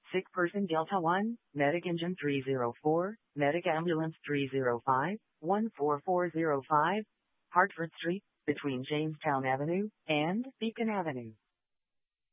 Sick person Delta 1, Medic Engine 304, Medic Ambulance 305, 14405, Hartford Street, between Jamestown Avenue and Beacon Avenue.